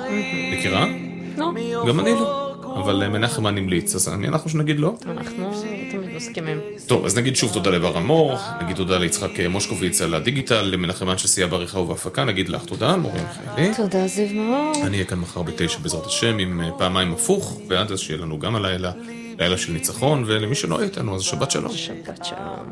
מכירה? לא. גם אני לא. אבל מנחם הנמליץ, אז מי אנחנו שנגיד לא? אנחנו תמיד מסכימים. טוב, אז נגיד שוב תודה לבר אמור, נגיד תודה ליצחק מושקוביץ על הדיגיטל, למנחמן שסייע בעריכה ובהפקה, נגיד לך תודה, מורים חיילי. תודה זיו מאור. אני אהיה כאן מחר ב9 בעזרת השם עם פעמיים הפוך, ועד אז שיהיה לנו גם הלילה, לילה של ניצחון, ולמי שלא איתנו אז שבת שלום. שבת שלום.